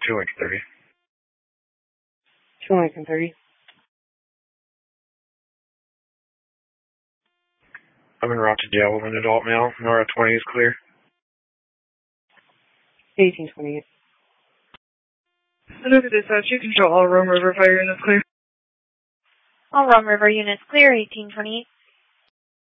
2 Lincoln 30. 2 Lincoln 30. I'm en route to jail with an adult male. Nora 20 is clear. 1828. Look at dispatch. You control all Rome River fire units clear. All Rome River units clear, 1828.